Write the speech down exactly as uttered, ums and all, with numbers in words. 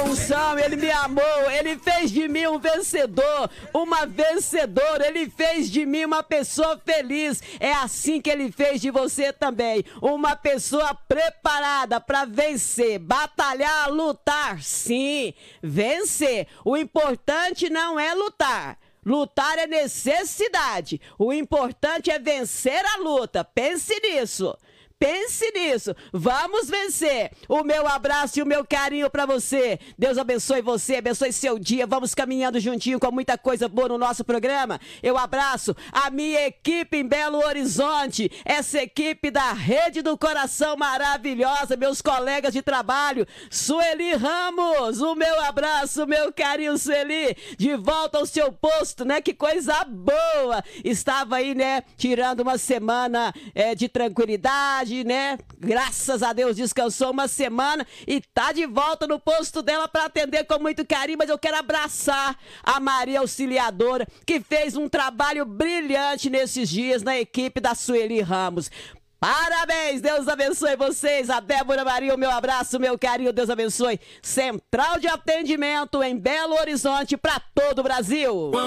unção, Ele me amou, Ele fez de mim um vencedor, uma vencedora, Ele fez de mim uma pessoa feliz. É assim que Ele fez de você também, uma pessoa preparada para vencer, batalhar, lutar, sim, vencer. O importante não é lutar. Lutar é necessidade. O importante é vencer a luta. Pense nisso. Pense nisso. Vamos vencer. O meu abraço e o meu carinho pra você. Deus abençoe você, abençoe seu dia. Vamos caminhando juntinho com muita coisa boa no nosso programa. Eu abraço a minha equipe em Belo Horizonte. Essa equipe da Rede do Coração maravilhosa. Meus colegas de trabalho. Sueli Ramos. O meu abraço, o meu carinho, Sueli. De volta ao seu posto, né? Que coisa boa. Estava aí, né? Tirando uma semana é, de tranquilidade, né? Graças a Deus descansou uma semana e tá de volta no posto dela para atender com muito carinho. Mas eu quero abraçar a Maria Auxiliadora, que fez um trabalho brilhante nesses dias na equipe da Sueli Ramos. Parabéns, Deus abençoe vocês. A Débora Maria, o meu abraço, o meu carinho, Deus abençoe. Central de atendimento em Belo Horizonte para todo o Brasil.